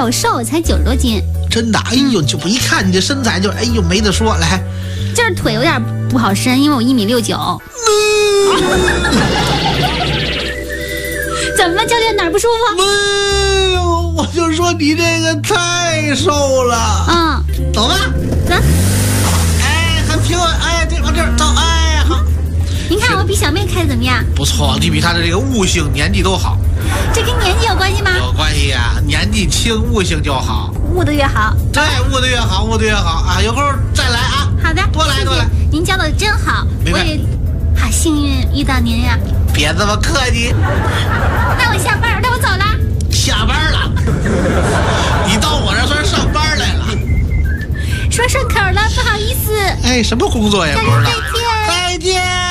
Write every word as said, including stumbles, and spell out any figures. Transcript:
好瘦，才九十多斤。 真的？哎呦，就不一看你这身材就哎呦没得说。来， 就是腿有点不好伸，因为我一米六九。怎么了，教练哪儿不舒服？ 没有，我就说你这个太瘦了。 嗯， 走吧， 走。 哎，很平稳。哎，对，往这儿走。哎，好。 您看我比小妹开的怎么样？ 不错，你比她的这个悟性、年纪都好。 这跟年纪有关系吗？ 有关系呀、啊，年纪轻，悟性就好。 悟的越好。 对，悟的越好，悟的越好啊！有空再来啊。 好的， 多来多来。 您教的真好，我也好幸运遇到您呀。 别这么客气。 那我下班，那我走了。 下班了？你到我这算是上班来了？ 说顺口了，不好意思。 哎，什么工作呀？ 再见。 再见。